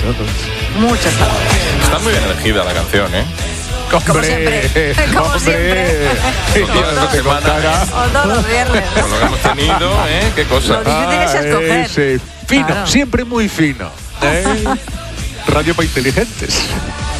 Muchos sábados. Está muy bien elegida la canción, ¿eh? Como siempre. Como siempre. Toda Todos los viernes. Con lo que hemos tenido, ¿eh? Qué cosa. Lo difícil es escoger. Sí. Fino, Claro. siempre muy fino. Radio para inteligentes.